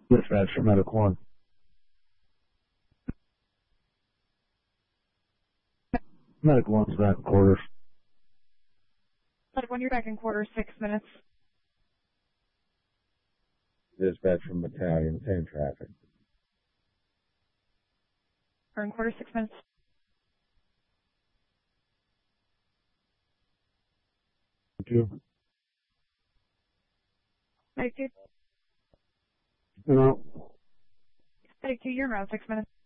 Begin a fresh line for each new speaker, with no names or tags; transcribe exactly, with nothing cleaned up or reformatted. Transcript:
Dispatch for Medic one. Medic one's back in quarters.
Medic one, you're back in quarters, six minutes.
Dispatch from battalion, same traffic.
We're in quarters, six minutes.
Two.
Medic two.
No.
Medic two, you're around six minutes.